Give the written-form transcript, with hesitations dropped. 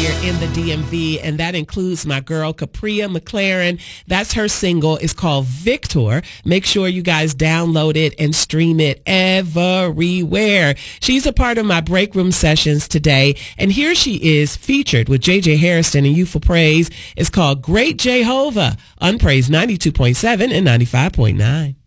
here in the DMV, and that includes my girl Capria McLaren. That's her single. It's called Victor. Make sure you guys download it and stream it everywhere. She's a part of my break room sessions today, and here she is featured with JJ Harrison and Youthful Praise. It's called Great Jehovah on Praise 92.7 and 95.9.